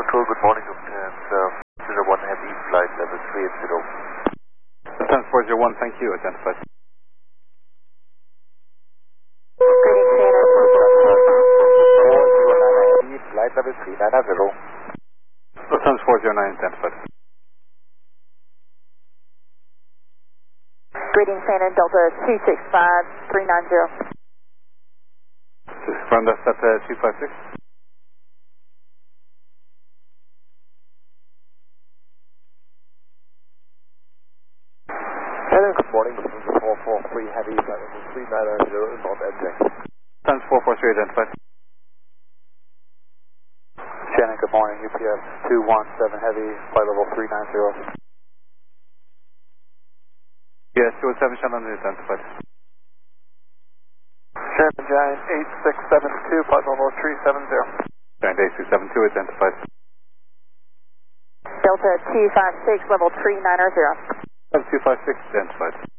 Control, good morning, Lufthansa 01 Heavy, flight level 380. Lufthansa 401, thank you, identified. Greetings, Santa. 409 Heavy, flight level 390. Lufthansa 409, identified. Greetings, Santa. Delta 265390. Just confirm that's at 256. Hello, good morning, Lufthansa 443 Heavy, flight level 390, inbound entering. Lufthansa 443, identified. Shannon, good morning, UPS 217 Heavy, flight level 390. Yes, 217, Shannon, identified. Sherman Giant 8672, flight level 370. Giant 8672, identified. Delta 256, level 390. 256, identified.